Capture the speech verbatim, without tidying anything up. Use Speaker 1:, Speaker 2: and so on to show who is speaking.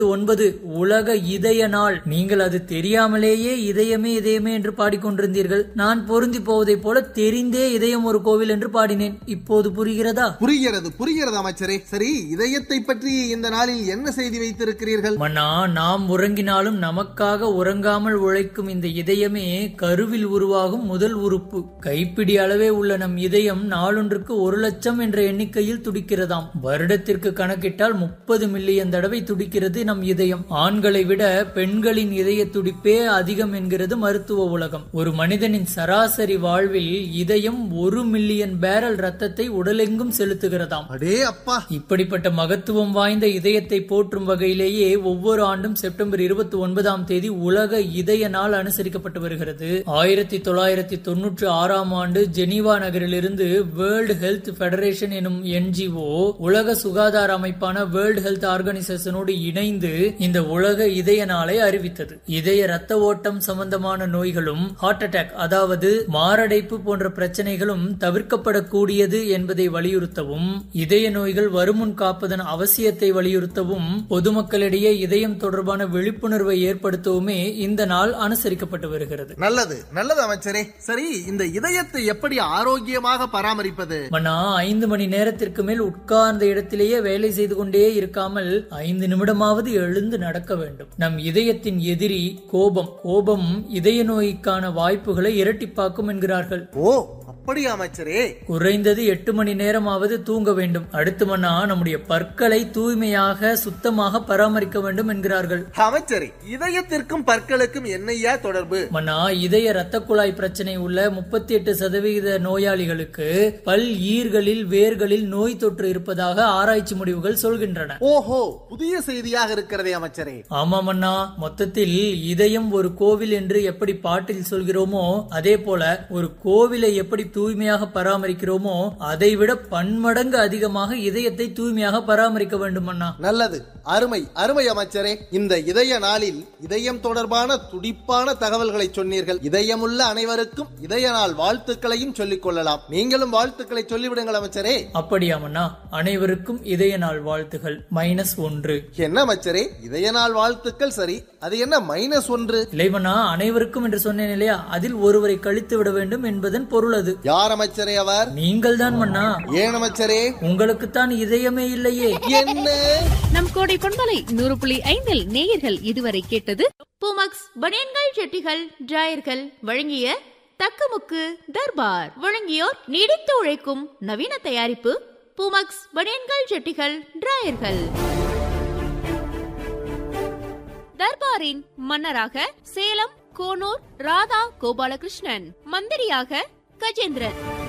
Speaker 1: ஒன்பது உலக இதய நாள். நீங்கள் அது தெரியாமலேயே இதயமே இதயமே என்று பாடிக்கொண்டிருந்தீர்கள். நான் பொருந்தி போவதை போல தெரிந்தே இதயம் ஒரு கோவில் என்று பாடினேன். இப்போது புரிகிறதா?
Speaker 2: புரிகிறது புரிகிறது அமைச்சரே. சரி, இதயத்தை பற்றி இந்த நாளில் என்ன செய்தி வைத்திருக்கிறீர்கள்?
Speaker 1: மன்னா, நாம் உறங்கினாலும் நமக்காக உறங்காமல் உழைக்கும் இந்த இதயமே கருவில் உருவாகும் முதல் உறுப்பு. கைப்பிடி அளவே உள்ள நம் இதயம் நாளொன்றுக்கு ஒரு லட்சம் என்ற எண்ணிக்கையில் துடிக்கிறதாம். வருடத்திற்கு கணக்கிட்டால் முப்பது மில்லியன் தடவை துடிக்கிறது நம் இதயம். ஆண்களை விட பெண்களின் இதய துடிப்பே அதிகம் என்கிறது மருத்துவ உலகம். ஒரு மனிதனின் சராசரி வாழ்வில் இதயம் ஒரு மில்லியன் பேரல் ரத்தத்தை உடலெங்கும் செலுத்துகிறதாம்.
Speaker 2: அடே அப்பா!
Speaker 1: இப்படிப்பட்ட மகத்துவம் வாய்ந்த இதயத்தை போற்றும் வகையிலேயே ஒவ்வொரு ஆண்டும் செப்டம்பர் இருபத்தி ஒன்பதாம் தேதி உலக இதய நாள் அனுசரிக்கப்பட்டு வருகிறது. ஆயிரத்தி தொள்ளாயிரத்தி தொன்னூற்றி ஆறாம் ஆண்டு ஜெனீவா நகரிலிருந்து வேர்ல்டு ஹெல்த் பெடரேஷன் எனும் என்ஜிஓ உலக சுகாதார அமைப்பான வேர்ல்டு ஹெல்த் ஆர்கனைசேஷனோடு இணைந்து இந்த உலக இதய நாளை அறிவித்தது. இதய ரத்த ஓட்டம் சம்பந்தமான நோய்களும் ஹார்ட் அட்டாக் அதாவது மாரடைப்பு போன்ற பிரச்சனைகளும் தவிர்க்கப்படக்கூடியது என்பதை வலியுறுத்தவும், இதய நோய்கள் வருமுன் காப்பதன் அவசியத்தை வலியுறுத்தவும், பொதுமக்களிடையே இதயம் தொடர்பான விழிப்புணர்வை ஏற்படுத்தவுமே இந்த நாள் அனுசரிக்கப்பட்டு வருகிறது.
Speaker 2: நல்லது நல்லது அமைச்சரே. சரி, இந்த இதயத்தை எப்படி ஆரோக்கியமாக பராமரிப்பது?
Speaker 1: மன்னா, ஐந்து மணி நேரத்திற்கு மேல் உட்கார்ந்த இடத்திலேயே வேலை செய்து கொண்டே இருக்காமல் ஐந்து நிமிடமாவது எழுந்து நடக்க வேண்டும். நம் இதயத்தின் எதிரி கோபம். கோபம் இதய நோய்க்கான வாய்ப்புகளை இரட்டிப்பாக்கும் என்கிறார்கள்.
Speaker 2: ஓ, அப்படி அமைச்சரே.
Speaker 1: குறைந்தது எட்டு மணி நேரமாவது தூங்க வேண்டும். அடுத்து மன்னா, நம்முடைய பற்களை தூய்மையாக சுத்தமாக பராமரிக்க வேண்டும் என்கிறார்கள்.
Speaker 2: அமைச்சரே, இதயத்திற்கும் பற்களுக்கும் என்னையா தொடர்பு?
Speaker 1: மன்னா, இதய ரத்த குழாய் பிரச்சனை உள்ள முப்பத்தி எட்டு சதவீத நோயாளிகளுக்கு பல் ஈர்களில் வேர்களில் நோய் தொற்று இருப்பதாக ஆராய்ச்சி முடிவுகள் சொல்கின்றன.
Speaker 2: ஓஹோ, புதிய செய்தியாக இருக்கிறதே அமைச்சரே.
Speaker 1: ஆமா மன்னா, மொத்தத்தில் இதயம் ஒரு கோவில் என்று எப்படி பாட்டில் சொல்கிறோமோ அதே போல ஒரு கோவிலை எப்படி தூய்மையாக பராமரிக்கிறோமோ அதை விட பன்மடங்கு அதிகமாக இதயத்தை தூய்மையாக பராமரிக்க வேண்டும் அண்ணா.
Speaker 2: நல்லது, அருமை அருமை அமைச்சரே. இந்த இதய நாளில் இதயம் தொடர்பான துடிப்பான தகவல்களை சொன்னீர்கள். இதயமுள்ள அனைவருக்கும் இதய நாள் வாழ்த்துக்களையும் சொல்லிக் கொள்ளலாம். நீங்களும் வாழ்த்துக்களை சொல்லிவிடுங்கள் அமைச்சரே.
Speaker 1: அப்படியாமண்ணா, அனைவருக்கும் இதய நாள் வாழ்த்துகள். மைனஸ் ஒன்று.
Speaker 2: என்ன அமைச்சரே, இதய நாள் வாழ்த்துக்கள் சரி, அது என்ன மைனஸ் ஒன்று?
Speaker 1: இளைவனா, அனைவருக்கும் என்று சொன்னேன் இல்லையா, அதில் ஒருவரை கழித்து விட வேண்டும் என்பதன் பொருள் அது.
Speaker 2: யார் அமைச்சரே அவர்?
Speaker 1: நீங்கள் தான் மன்னா.
Speaker 2: ஏன் அமைச்சரே?
Speaker 1: உங்களுக்குத்தான் இதயமே இல்லையே.
Speaker 2: என்ன?
Speaker 3: நம் கோடை பண்பலை நூறு புள்ளி ஐந்தில் நேயர்கள் இதுவரை கேட்டது பூமக்ஸ் பனியன்கள் ஜெட்டிகள் டிராயர்கள் வழங்கிய தக்கமுக்கு தர்பார். வழங்கியோர் நீடித்து உழைக்கும் நவீன தயாரிப்பு பூமக்ஸ் பனியன்கள் ஜெட்டிகள் டிராயர்கள். தர்பாரின் மன்னராக சேலம் கோனூர் ராதா கோபாலகிருஷ்ணன், மந்திரியாக கஜேந்திரன்.